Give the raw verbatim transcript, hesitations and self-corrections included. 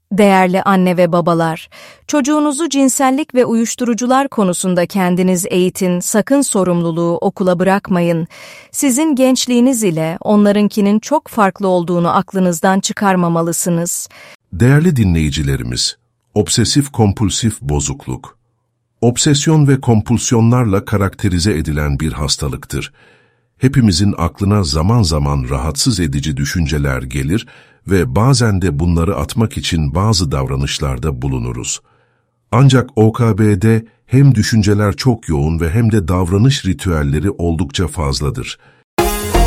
Değerli anne ve babalar, çocuğunuzu cinsellik ve uyuşturucular konusunda kendiniz eğitin, sakın sorumluluğu okula bırakmayın. Sizin gençliğiniz ile onlarınkinin çok farklı olduğunu aklınızdan çıkarmamalısınız. Değerli dinleyicilerimiz, obsesif kompulsif bozukluk. Obsesyon ve kompulsiyonlarla karakterize edilen bir hastalıktır. Hepimizin aklına zaman zaman rahatsız edici düşünceler gelir ve bazen de bunları atmak için bazı davranışlarda bulunuruz. Ancak O K B'de hem düşünceler çok yoğun ve hem de davranış ritüelleri oldukça fazladır.